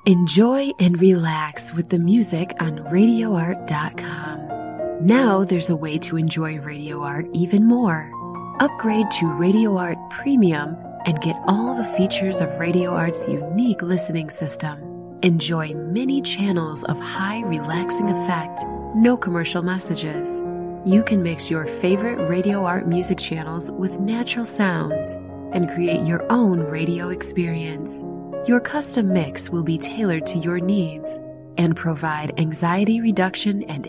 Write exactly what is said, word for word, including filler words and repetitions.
Enjoy and relax with the music on radio art dot com. Now there's a way to enjoy Radio Art even more. Upgrade to Radio Art Premium and get all the features of Radio Art's unique listening system. Enjoy many channels of high relaxing effect, no commercial messages. You can mix your favorite Radio Art music channels with natural sounds and create your own radio experience. Your custom mix will be tailored to your needs and provide anxiety reduction and